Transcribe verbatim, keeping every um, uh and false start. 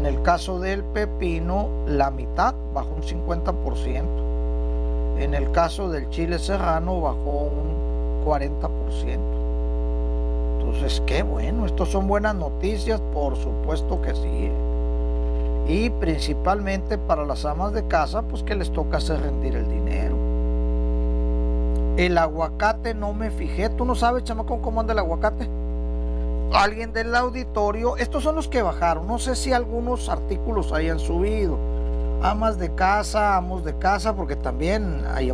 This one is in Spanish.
En el caso del pepino, la mitad, bajó un cincuenta por ciento. En el caso del chile serrano, bajó un cuarenta por ciento. Entonces, qué bueno, estos son buenas noticias, por supuesto que sí. Y principalmente para las amas de casa, pues que les toca hacer rendir el dinero. El aguacate no me fijé. ¿Tú no sabes, chamaco, cómo anda el aguacate? Alguien del auditorio, estos son los que bajaron. No sé si algunos artículos hayan subido. Amas de casa, amos de casa, porque también hay